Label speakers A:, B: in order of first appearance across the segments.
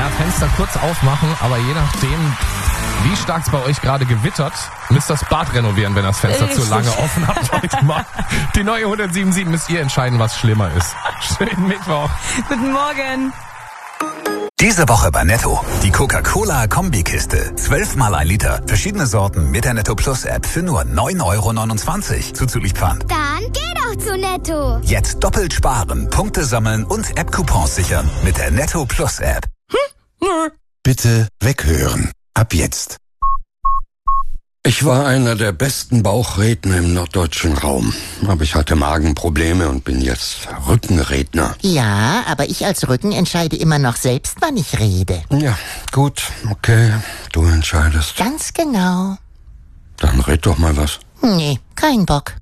A: Ja, Fenster kurz aufmachen, aber je nachdem, wie stark es bei euch gerade gewittert, müsst ihr das Bad renovieren, wenn das Fenster zu lange offen habt heute mal. Die neue 107.7 müsst ihr entscheiden, was schlimmer ist. Schönen Mittwoch.
B: Guten Morgen.
C: Diese Woche bei Netto. Die Coca-Cola Kombikiste. 12 mal 1 Liter. Verschiedene Sorten mit der Netto Plus App für nur 9,29 € zuzüglich Pfand.
D: Dann geh doch zu Netto.
C: Jetzt doppelt sparen, Punkte sammeln und App-Coupons sichern mit der Netto Plus App.
E: Bitte weghören. Ab jetzt.
F: Ich war einer der besten Bauchredner im norddeutschen Raum. Aber ich hatte Magenprobleme und bin jetzt Rückenredner.
G: Ja, aber ich als Rücken entscheide immer noch selbst, wann ich rede.
F: Ja, gut, okay, du entscheidest.
G: Ganz genau.
F: Dann red doch mal was.
G: Nee, kein Bock.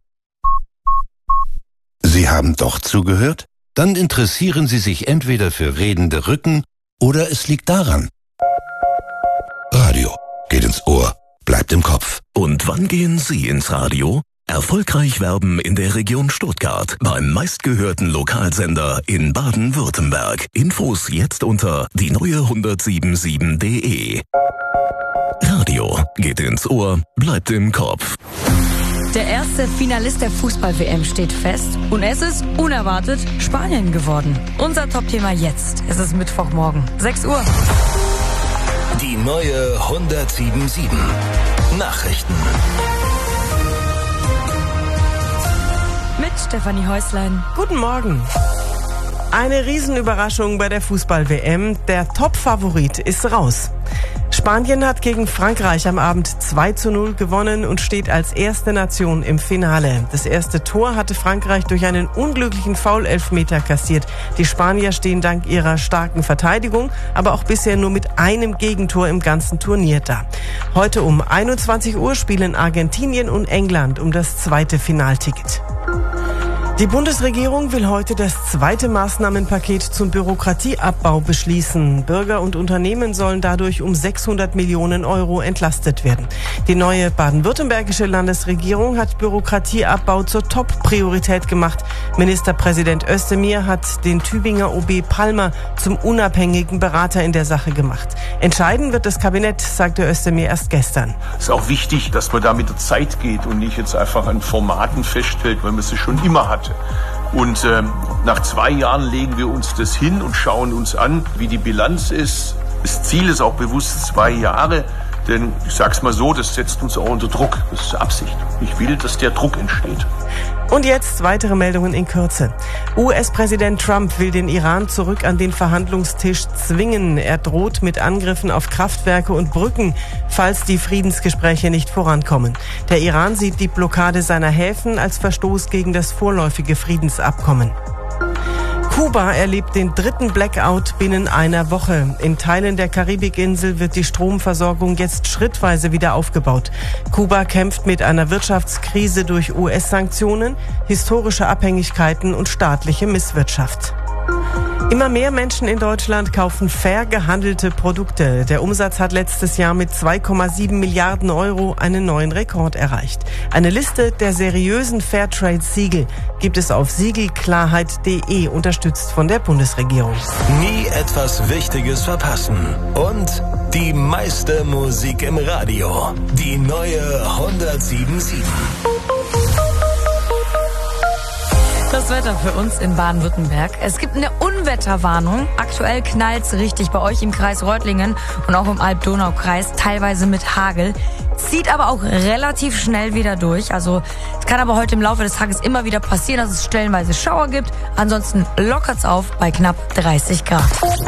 E: Sie haben doch zugehört? Dann interessieren Sie sich entweder für redende Rücken oder es liegt daran. Radio geht ins Ohr, bleibt im Kopf.
H: Und wann gehen Sie ins Radio? Erfolgreich werben in der Region Stuttgart beim meistgehörten Lokalsender in Baden-Württemberg. Infos jetzt unter die neue1077.de. Radio geht ins Ohr, bleibt im Kopf.
B: Der erste Finalist der Fußball-WM steht fest und es ist unerwartet Spanien geworden. Unser Top-Thema jetzt. Es ist Mittwochmorgen, 6 Uhr.
H: Die neue 107.7 Nachrichten.
B: Mit Stefanie Häuslein.
I: Guten Morgen. Eine Riesenüberraschung bei der Fußball-WM. Der Top-Favorit ist raus. Spanien hat gegen Frankreich am Abend 2:0 gewonnen und steht als erste Nation im Finale. Das erste Tor hatte Frankreich durch einen unglücklichen Foul-Elfmeter kassiert. Die Spanier stehen dank ihrer starken Verteidigung, aber auch bisher nur mit einem Gegentor im ganzen Turnier da. Heute um 21 Uhr spielen Argentinien und England um das zweite Finalticket. Die Bundesregierung will heute das zweite Maßnahmenpaket zum Bürokratieabbau beschließen. Bürger und Unternehmen sollen dadurch um 600 Millionen € entlastet werden. Die neue baden-württembergische Landesregierung hat Bürokratieabbau zur Top-Priorität gemacht. Ministerpräsident Özdemir hat den Tübinger OB Palmer zum unabhängigen Berater in der Sache gemacht. Entscheiden wird das Kabinett, sagte Özdemir erst gestern.
J: Es ist auch wichtig, dass man da mit der Zeit geht und nicht jetzt einfach an Formaten festhält, weil man sie schon immer hatte. Und nach 2 Jahren legen wir uns das hin und schauen uns an, wie die Bilanz ist. Das Ziel ist auch bewusst 2 Jahre, denn ich sag's mal so, das setzt uns auch unter Druck. Das ist Absicht. Ich will, dass der Druck entsteht.
I: Und jetzt weitere Meldungen in Kürze. US-Präsident Trump will den Iran zurück an den Verhandlungstisch zwingen. Er droht mit Angriffen auf Kraftwerke und Brücken, falls die Friedensgespräche nicht vorankommen. Der Iran sieht die Blockade seiner Häfen als Verstoß gegen das vorläufige Friedensabkommen. Kuba erlebt den 3. Blackout binnen einer Woche. In Teilen der Karibikinsel wird die Stromversorgung jetzt schrittweise wieder aufgebaut. Kuba kämpft mit einer Wirtschaftskrise durch US-Sanktionen, historische Abhängigkeiten und staatliche Misswirtschaft. Immer mehr Menschen in Deutschland kaufen fair gehandelte Produkte. Der Umsatz hat letztes Jahr mit 2,7 Milliarden € einen neuen Rekord erreicht. Eine Liste der seriösen Fairtrade-Siegel gibt es auf siegelklarheit.de, unterstützt von der Bundesregierung.
H: Nie etwas Wichtiges verpassen. Und die meiste Musik im Radio. Die neue 107.7.
B: Das Wetter für uns in Baden-Württemberg. Es gibt eine Unwetterwarnung. Aktuell knallt's richtig bei euch im Kreis Reutlingen und auch im Alb-Donau-Kreis, teilweise mit Hagel. Zieht aber auch relativ schnell wieder durch. Also es kann aber heute im Laufe des Tages immer wieder passieren, dass es stellenweise Schauer gibt. Ansonsten lockert's auf bei knapp 30 Grad.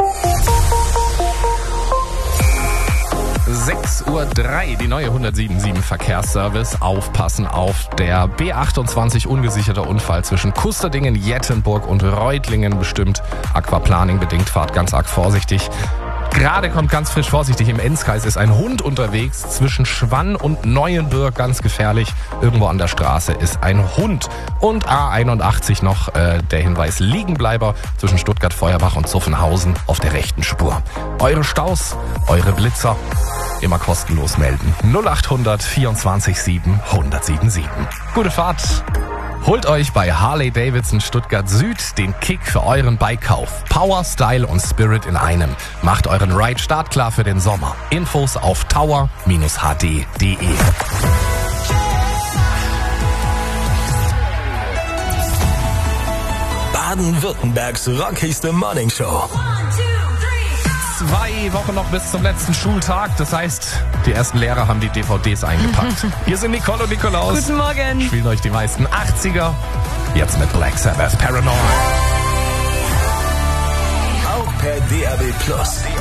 A: 6:03 Uhr, die neue 107.7 Verkehrsservice. Aufpassen auf der B28, ungesicherter Unfall zwischen Kusterdingen, Jettenburg und Reutlingen bestimmt. Aquaplaning bedingt, fahrt ganz arg vorsichtig. Gerade kommt ganz frisch vorsichtig, im Enzkreis ist ein Hund unterwegs zwischen Schwann und Neuenbürg, ganz gefährlich. Irgendwo an der Straße ist ein Hund. Und A81 noch der Hinweis, Liegenbleiber zwischen Stuttgart-Feuerbach und Zuffenhausen auf der rechten Spur. Eure Staus, eure Blitzer, immer kostenlos melden. 0800 24 7 1077. Gute Fahrt. Holt euch bei Harley-Davidson Stuttgart Süd den Kick für euren Bikekauf. Power, Style und Spirit in einem. Macht euren Ride startklar für den Sommer. Infos auf tower-hd.de.
H: Baden-Württembergs rockigste Morning Show.
A: 2 Wochen noch bis zum letzten Schultag. Das heißt, die ersten Lehrer haben die DVDs eingepackt. Hier sind Nicole und Nikolaus.
B: Guten Morgen.
A: Spielen euch die meisten 80er. Jetzt mit Black Sabbath Paranormal.
H: Auch per DAB+.